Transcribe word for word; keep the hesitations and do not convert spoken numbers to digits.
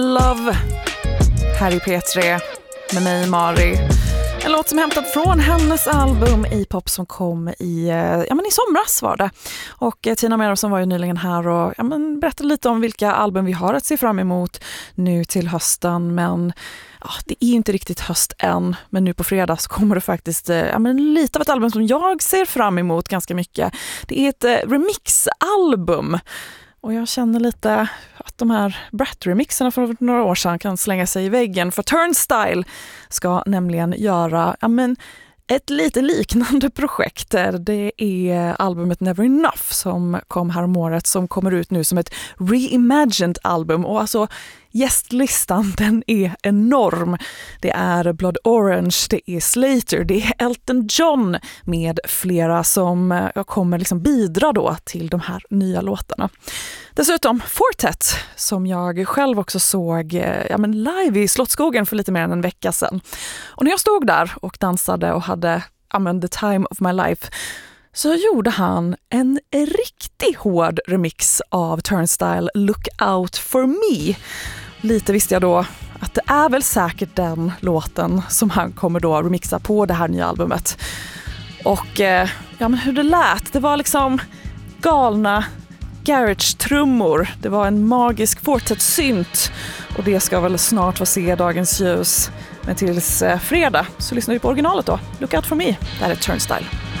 Love här i P tre med mig Mari. En låt som är hämtad från hennes album A-pop som kom i, ja, men i somras var det. Och Tina Meros var ju nyligen här och ja, men berättade lite om vilka album vi har att se fram emot nu till hösten. Men ja, det är inte riktigt höst än. Men nu på fredag så kommer det faktiskt ja, men lite av ett album som jag ser fram emot ganska mycket. Det är ett remixalbum. Och jag känner lite att de här Brat-remixerna från några år sedan kan slänga sig i väggen. För Turnstile ska nämligen göra ja, men ett lite liknande projekt. Det är albumet Never Enough som kom här om året som kommer ut nu som ett reimagined album. Och alltså gästlistan den är enorm. Det är Blood Orange, det är Slater, det är Elton John med flera som kommer liksom bidra då till de här nya låtarna. Dessutom Fortet som jag själv också såg ja, men live i Slottsskogen för lite mer än en vecka sedan. Och när jag stod där och dansade och hade ja, men, the time of my life så gjorde han en riktigt hård remix av Turnstile Look Out For Me. Lite visste jag då att det är väl säkert den låten som han kommer då remixa på det här nya albumet. Och ja, men hur det lät, det var liksom galna garage-trummor. Det var en magisk Fortet-synt och det ska väl snart få se dagens ljus. Men tills fredag så lyssnar vi på originalet då. Look Out For Me, det här är Turnstile.